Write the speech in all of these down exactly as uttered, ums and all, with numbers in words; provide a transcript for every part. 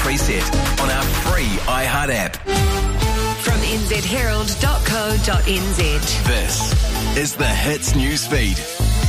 preset on our free iHeart app. From n z herald dot co dot n z. This is the Hits Newsfeed.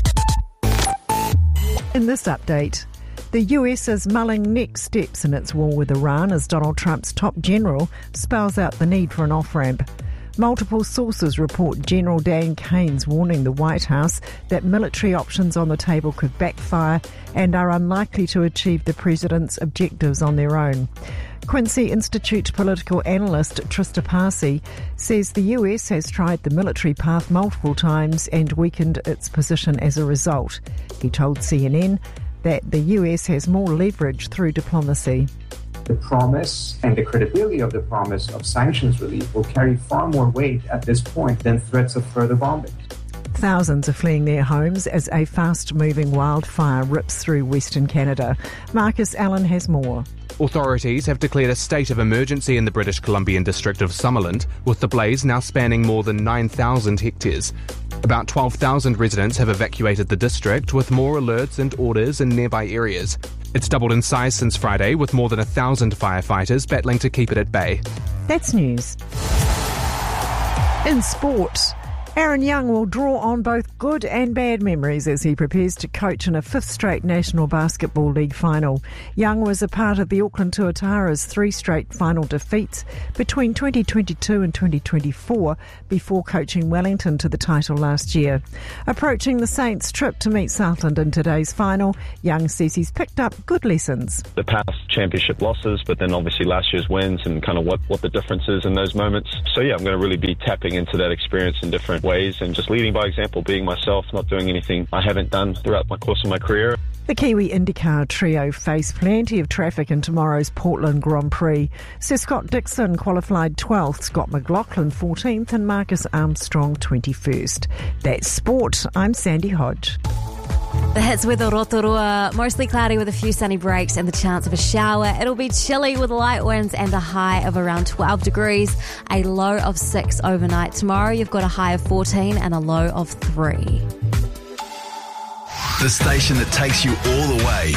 In this update, the U S is mulling next steps in its war with Iran as Donald Trump's top general spells out the need for an off-ramp. Multiple sources report General Dan Keynes warning the White House that military options on the table could backfire and are unlikely to achieve the president's objectives on their own. Quincy Institute political analyst Trista Parsi says the U S has tried the military path multiple times and weakened its position as a result. He told C N N that the U S has more leverage through diplomacy. The promise and the credibility of the promise of sanctions relief will carry far more weight at this point than threats of further bombings. Thousands are fleeing their homes as a fast-moving wildfire rips through Western Canada. Marcus Allen has more. Authorities have declared a state of emergency in the British Columbian district of Summerland, with the blaze now spanning more than nine thousand hectares. About twelve thousand residents have evacuated the district, with more alerts and orders in nearby areas. It's doubled in size since Friday, with more than a thousand firefighters battling to keep it at bay. That's news. In sport, Aaron Young will draw on both good and bad memories as he prepares to coach in a fifth straight National Basketball League final. Young was a part of the Auckland Tuatara's three straight final defeats between twenty twenty-two and twenty twenty-four before coaching Wellington to the title last year. Approaching the Saints' trip to meet Southland in today's final, Young says he's picked up good lessons. The past championship losses, but then obviously last year's wins and kind of what, what the difference is in those moments. So yeah, I'm going to really be tapping into that experience in different ways and just leading by example, being myself, not doing anything I haven't done throughout my course of my career. The Kiwi IndyCar trio face plenty of traffic in tomorrow's Portland Grand Prix. Sir Scott Dixon qualified twelfth, Scott McLaughlin fourteenth and Marcus Armstrong twenty-first. That's sport. I'm Sandy Hodge. The hits with Rotorua, mostly cloudy with a few sunny breaks and the chance of a shower. It'll be chilly with light winds and a high of around twelve degrees, a low of six overnight. Tomorrow you've got a high of fourteen and a low of three. The station that takes you all the way.